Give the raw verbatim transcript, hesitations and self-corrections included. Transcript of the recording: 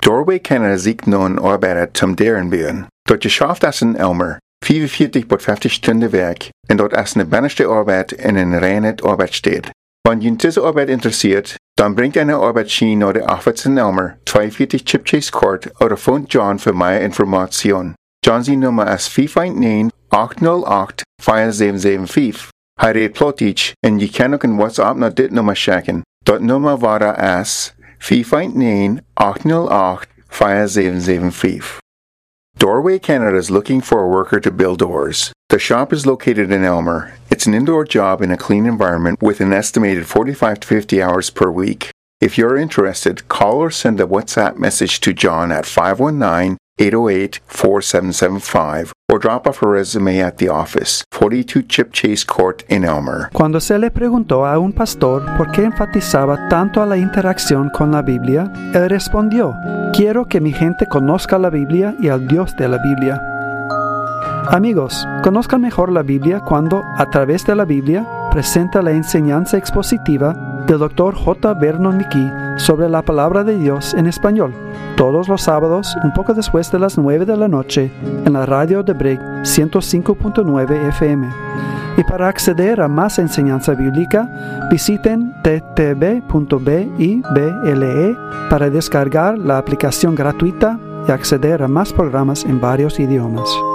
Doorway Canada ziek nun arbeidet zum deren buen. Dort geschafft as in Elmer, vierundvierzig bis fünfzig Stunden Werk, und dort as eine banneste Arbeit in een reine Arbeit steht. Wenn Ihnen diese Arbeit interessiert, dann bringt eine Arbeitsschiene oder Office in Elmer, zweiundvierzig Chipchase Court oder phone John für mehr Informationen. John sie Nummer ist vier fünf neun, acht null acht, vier sieben sieben fünf. Hij redt Plotich und je kan ook een WhatsApp naar dit nummer schicken. Dat nummer war as vier fünf neun, acht null acht, vier sieben sieben fünf. Doorway Canada is looking for a worker to build doors. The shop is located in Elmer. It's an indoor job in a clean environment with an estimated forty-five to fifty hours per week. If you're interested, call or send a WhatsApp message to John at five one nine, eight oh eight, four seven seven five or drop off a resume at the office, forty-two Chipchase Court in Elmer. Cuando se le preguntó a un pastor por qué enfatizaba tanto a la interacción con la Biblia, él respondió: quiero que mi gente conozca la Biblia y al Dios de la Biblia. Amigos, conozcan mejor la Biblia cuando, a través de la Biblia, presenta la enseñanza expositiva del doctor J. Vernon McGee sobre la palabra de Dios en español, todos los sábados, un poco después de las nueve de la noche, en la radio de Brig ciento cinco punto nueve F M. Y para acceder a más enseñanza bíblica, visiten t t b punto bible para descargar la aplicación gratuita y acceder a más programas en varios idiomas.